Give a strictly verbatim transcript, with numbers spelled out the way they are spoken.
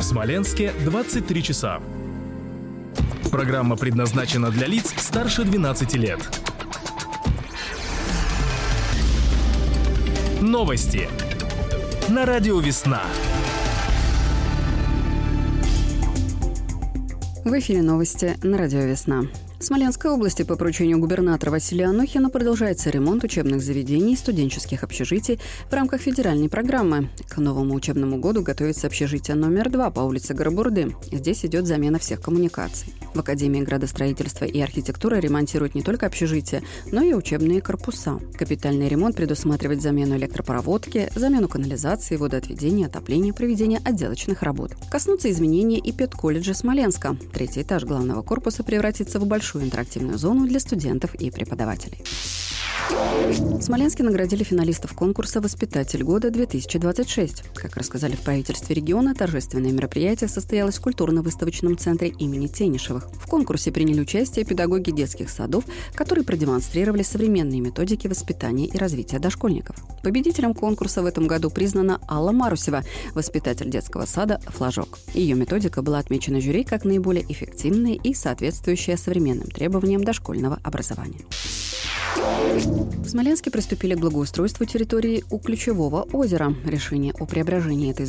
Смоленске двадцать три часа. Программа предназначена для лиц старше двенадцати лет. Новости на радио «Весна». В эфире новости на радио «Весна». В Смоленской области по поручению губернатора Василия Анохина продолжается ремонт учебных заведений и студенческих общежитий в рамках федеральной программы. К новому учебному году готовится общежитие номер два по улице Горобурды. Здесь идет замена всех коммуникаций. В Академии градостроительства и архитектуры ремонтируют не только общежития, но и учебные корпуса. Капитальный ремонт предусматривает замену электропроводки, замену канализации, водоотведения, отопления, проведение отделочных работ. Коснутся изменения и педколледжа Смоленска. Третий этаж главного корпуса превратится в большую интерактивную зону для студентов и преподавателей. В Смоленске наградили финалистов конкурса «Воспитатель года-две тысячи двадцать шесть». Как рассказали в правительстве региона, торжественное мероприятие состоялось в культурно-выставочном центре имени Тенишевых. В конкурсе приняли участие педагоги детских садов, которые продемонстрировали современные методики воспитания и развития дошкольников. Победителем конкурса в этом году признана Алла Марусева, воспитатель детского сада «Флажок». Ее методика была отмечена жюри как наиболее эффективная и соответствующая современным требованиям дошкольного образования. В Смоленске приступили к благоустройству территории у Ключевого озера. Решение о преображении этой